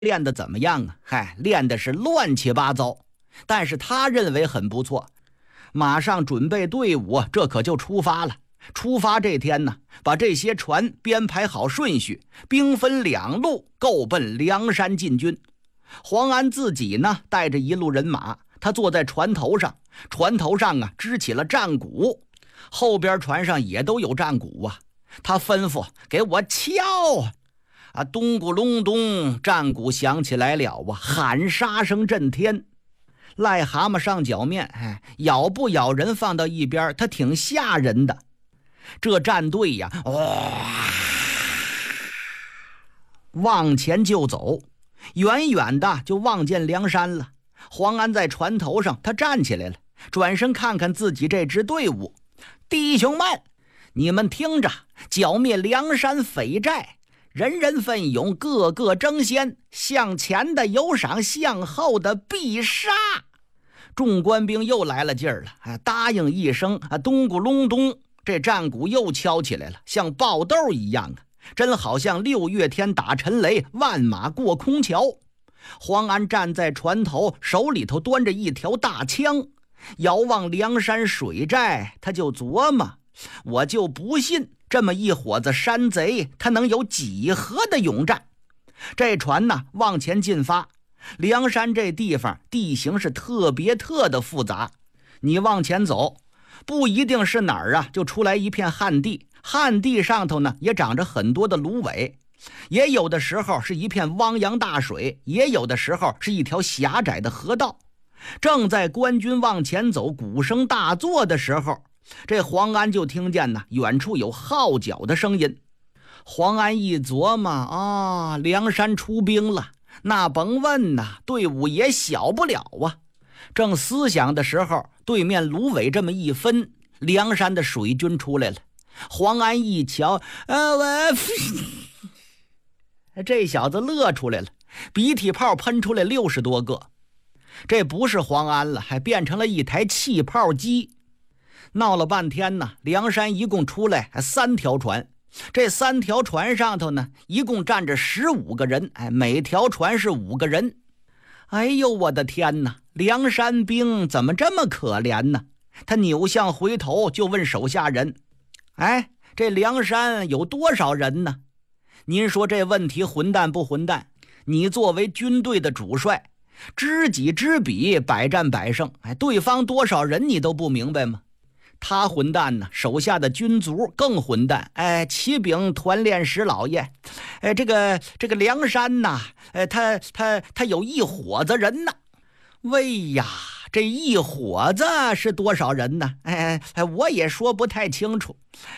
练得怎么样啊？练的是乱七八糟，但是他认为很不错。马上准备队伍，这可就出发了。出发这天呢，把这些船编排好顺序，兵分两路，够奔梁山进军。黄安自己呢，带着一路人马，他坐在船头上，船头上啊支起了战鼓，后边船上也都有战鼓啊。他吩咐给我敲啊，咚咕隆咚，战鼓响起来了啊，喊杀声震天。癞蛤蟆上脚面，咬不咬人放到一边，它挺吓人的。这战队呀，往前就走，远远的就望见梁山了。黄安在船头上，他站起来了，转身看看自己这支队伍，弟兄们，你们听着，剿灭梁山匪寨，人人奋勇，个个争先，向前的有赏，向后的必杀。众官兵又来了劲儿了，答应一声，咚咕隆咚，这战鼓又敲起来了，像爆豆一样啊，真好像6月天打陈雷，万马过空桥。黄安站在船头，手里头端着一条大枪，遥望梁山水寨，他就琢磨，我就不信这么一伙子山贼，他能有几何的勇战。这船呢往前进发，梁山这地方地形是特别的复杂，你往前走不一定是哪儿啊就出来一片旱地，旱地上头呢也长着很多的芦苇，也有的时候是一片汪洋大水，也有的时候是一条狭窄的河道。正在官军往前走，鼓声大作的时候，这黄安就听见呢远处有号角的声音。黄安一琢磨啊，梁山出兵了，那甭问呐，队伍也小不了啊。正思想的时候，对面芦苇这么一分，梁山的水军出来了。黄安一瞧，这小子乐出来了，鼻涕泡喷出来60多个。这不是黄安了，还变成了一台气泡机。闹了半天呢，梁山一共出来3条船，这3条船上头呢，一共站着15个人，每条船是5个人。哎呦我的天哪，梁山兵怎么这么可怜呢？他扭向回头就问手下人，这梁山有多少人呢？您说这问题混蛋不混蛋？你作为军队的主帅，知己知彼，百战百胜，对方多少人你都不明白吗？他混蛋呢，手下的军卒更混蛋。启禀团练使老爷，这个梁山呐，他有一伙子人呢。喂呀，这一伙子是多少人呢？我也说不太清楚。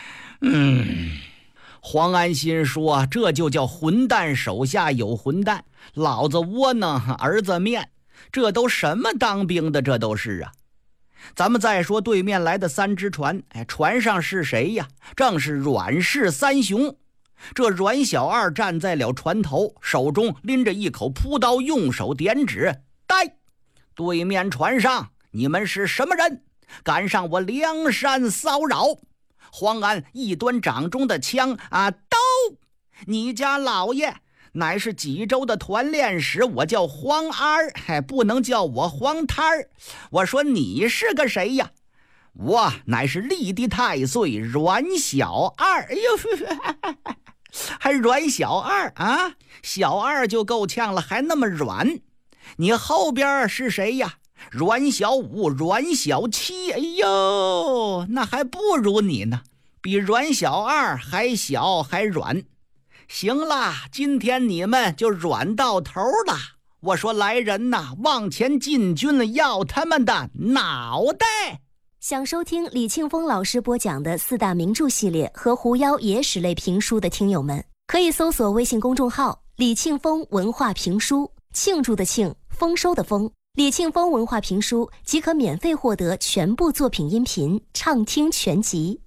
黄安心说，这就叫混蛋手下有混蛋，老子窝囊儿子面，这都什么当兵的，这都是啊。咱们再说对面来的3只船，船上是谁呀？正是阮氏三雄。这阮小二站在了船头，手中拎着一口朴刀，用手点指，呆！对面船上你们是什么人？敢上我梁山骚扰？黄安一端掌中的枪刀！你家老爷乃是济州的团练使，我叫黄二，不能叫我黄摊儿。我说你是个谁呀？我乃是立地太岁阮小二。哎呦，还阮小二啊？小二就够呛了，还那么软。你后边是谁呀？阮小五、阮小七。哎呦，那还不如你呢，比阮小二还小还软。行了，今天你们就软到头了。我说来人呐，往前进军了，要他们的脑袋。 想收听李庆峰老师播讲的4大名著系列和狐妖野史类评书的听友们，可以搜索微信公众号李庆峰文化评书，庆祝的庆，丰收的丰，李庆峰文化评书即可免费获得全部作品音频畅听全集。